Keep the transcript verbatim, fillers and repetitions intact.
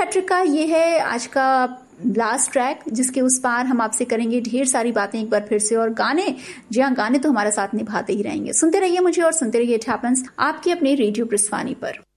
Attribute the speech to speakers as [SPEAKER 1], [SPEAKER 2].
[SPEAKER 1] Hat trick का ये है आज का लास्ट ट्रैक, जिसके उस पार हम आपसे करेंगे ढेर सारी बातें एक बार फिर से। और गाने, जी हाँ, गाने तो हमारा साथ निभाते ही रहेंगे। सुनते रहिए मुझे और सुनते रहिए इट हैपेंस आपकी अपनी रेडियो प्रस्थानी पर।